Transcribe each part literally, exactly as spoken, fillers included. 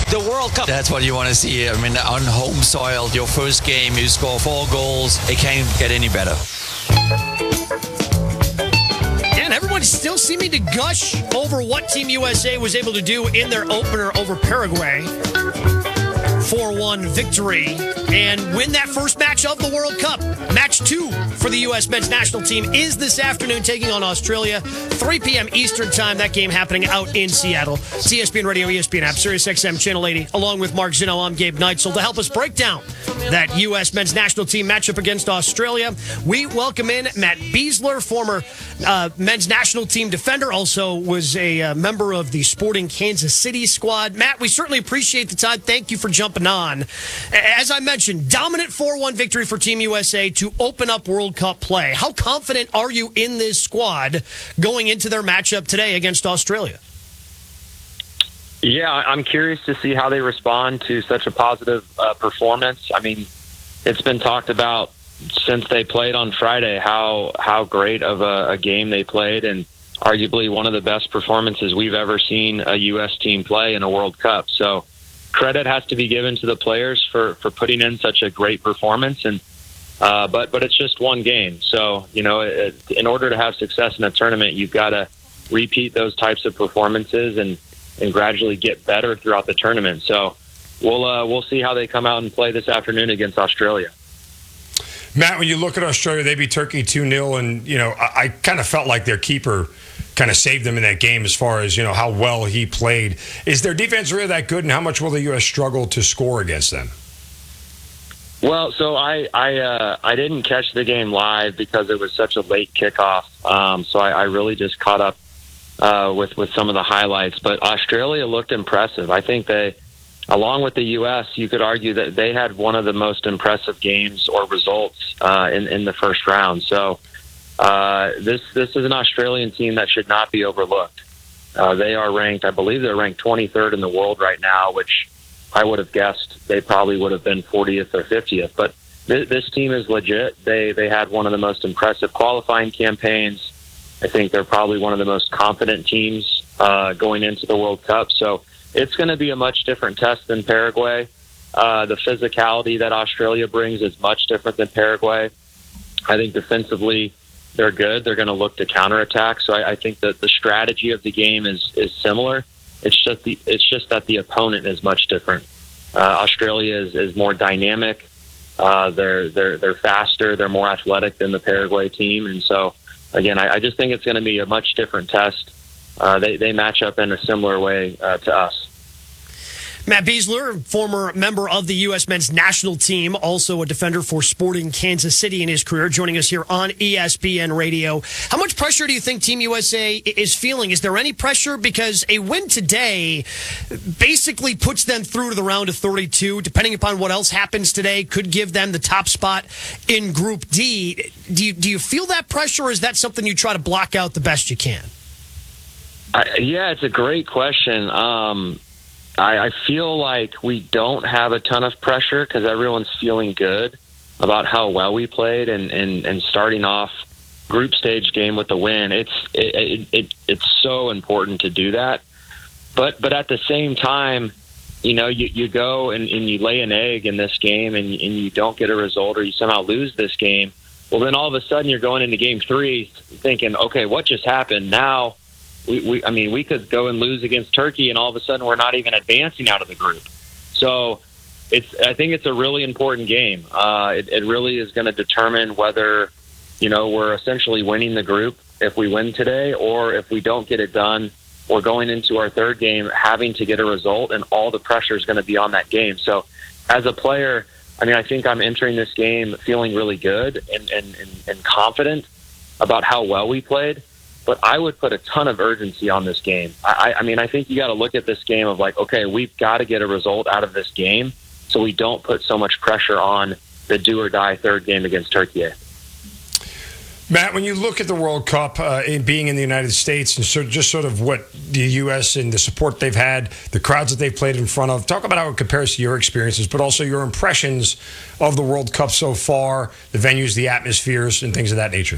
The World Cup. That's what you want to see. I mean, on home soil, your first game, you score four goals. It can't get any better. And everyone's still seeming to gush over what Team U S A was able to do in their opener over Paraguay. four one victory and win that first match of the World Cup. Match two for the U S men's national team is this afternoon taking on Australia. three p.m. Eastern time. That game happening out in Seattle. C S B N Radio, E S P N app, Sirius X M Channel eighty. Along with Mark Zinno, I'm Gabe Neitzel. To help us break down that U S men's national team matchup against Australia, we welcome in Matt Besler, former uh, men's national team defender, also was a uh, member of the Sporting Kansas City squad. Matt, we certainly appreciate the time. Thank you for jumping on. As I mentioned, dominant four one victory for Team U S A to open up World Cup play. How confident are you in this squad going into their matchup today against Australia? Yeah, I'm curious to see how they respond to such a positive uh, performance. I mean, it's been talked about since they played on Friday how how great of a, a game they played, and arguably one of the best performances we've ever seen a U S team play in a World Cup. So credit has to be given to the players for, for putting in such a great performance, and uh, but but it's just one game. So you know, it, in order to have success in a tournament, you've got to repeat those types of performances and. and gradually get better throughout the tournament. So we'll uh, we'll see how they come out and play this afternoon against Australia. Matt, when you look at Australia, they beat Turkey two nil, and you know I, I kind of felt like their keeper kind of saved them in that game as far as you know how well he played. Is their defense really that good, and how much will the U S struggle to score against them? Well, so I I, uh, I didn't catch the game live because it was such a late kickoff. Um, so I, I really just caught up Uh, with, with some of the highlights. But Australia looked impressive. I think they, along with the U S, you could argue that they had one of the most impressive games or results uh, in, in the first round. So uh, this this is an Australian team that should not be overlooked. Uh, they are ranked, I believe they're ranked twenty-third in the world right now, which I would have guessed they probably would have been fortieth or fiftieth. But th- this team is legit. They They had one of the most impressive qualifying campaigns. I think they're probably one of the most confident teams uh, going into the World Cup. So it's going to be a much different test than Paraguay. Uh, the physicality that Australia brings is much different than Paraguay. I think defensively they're good. They're going to look to counterattack. So I, I think that the strategy of the game is, is similar. It's just the it's just that the opponent is much different. Uh, Australia is, is more dynamic. Uh, they're they're they're faster. They're more athletic than the Paraguay team, and so. Again, I, I just think it's going to be a much different test. Uh, they, they match up in a similar way uh, to us. Matt Besler, former member of the U S men's national team, also a defender for Sporting Kansas City in his career, joining us here on E S P N Radio. How much pressure do you think Team U S A is feeling? Is there any pressure? Because a win today basically puts them through to the round of thirty-two. Depending upon what else happens today, could give them the top spot in Group D. Do you, do you feel that pressure, or is that something you try to block out the best you can? Uh, yeah, it's a great question. Um I, I feel like we don't have a ton of pressure because everyone's feeling good about how well we played and, and, and starting off group stage game with a win. It's it, it, it it's so important to do that. But but at the same time, you know, you, you go and, and you lay an egg in this game and, and you don't get a result or you somehow lose this game. Well, then all of a sudden you're going into game three thinking, okay, what just happened? Now, We, we, I mean, we could go and lose against Turkey, and all of a sudden we're not even advancing out of the group. So, it's. I think it's a really important game. Uh, it, it really is going to determine whether, you know, we're essentially winning the group if we win today, or if we don't get it done, we're going into our third game having to get a result, and all the pressure is going to be on that game. So, as a player, I mean, I think I'm entering this game feeling really good and and, and, and confident about how well we played. But I would put a ton of urgency on this game. I, I mean, I think you got to look at this game of like, okay, we've got to get a result out of this game so we don't put so much pressure on the do-or-die third game against Turkey. Matt, when you look at the World Cup uh, in being in the United States and so just sort of what the U S and the support they've had, the crowds that they've played in front of, talk about how it compares to your experiences, but also your impressions of the World Cup so far, the venues, the atmospheres, and things of that nature.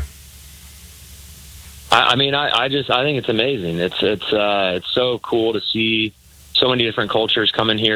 I, I mean, I, I just I think it's amazing. It's it's uh, it's so cool to see so many different cultures come in here